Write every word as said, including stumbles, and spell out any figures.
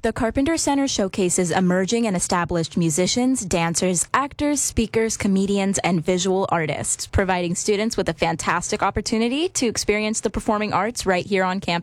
The Carpenter Center showcases emerging and established musicians, dancers, actors, speakers, comedians, and visual artists, providing students with a fantastic opportunity to experience the performing arts right here on campus.